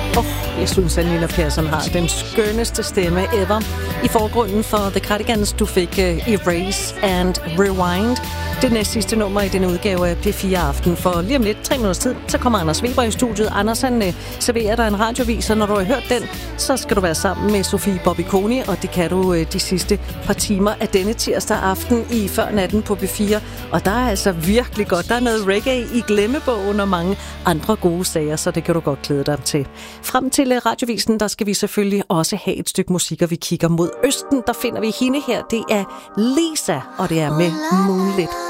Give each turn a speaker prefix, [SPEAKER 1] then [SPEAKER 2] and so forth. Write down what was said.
[SPEAKER 1] Jeg synes, at Nina Persson har den skønneste stemme ever. I forgrunden for The Cardigans, du fik Erase and Rewind. Det næste sidste nummer i denne udgave af P4 Aften. For lige om lidt, 3 minutters tid, så kommer Anders Weber i studiet. Anders, han serverer dig en radiovis, og når du har hørt den, så skal du være sammen med Sofie Bobbikoni, og det kan du de sidste par timer af denne tirsdag aften i Før Natten på P4. Og der er altså virkelig godt. Der er noget reggae i glemmebogen og mange andre gode sager, så det kan du godt glæde dig til. Frem til radiovisen, der skal vi selvfølgelig også have et stykke musik, og vi kigger mod østen. Der finder vi hende her. Det er Lisa, og det er med Moonlit.